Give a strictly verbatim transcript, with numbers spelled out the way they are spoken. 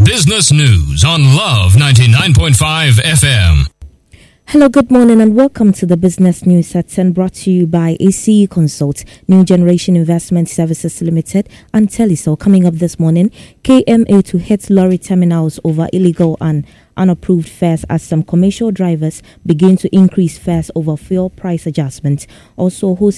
Business News on Love ninety-nine point five F M. Hello, good morning and welcome to the Business News at ten, brought to you by A C E Consult, New Generation Investment Services Limited and Telisol. Coming up this morning, K M A to hit lorry terminals over illegal and unapproved fares as some commercial drivers begin to increase fares over fuel price adjustment. Also, wholesale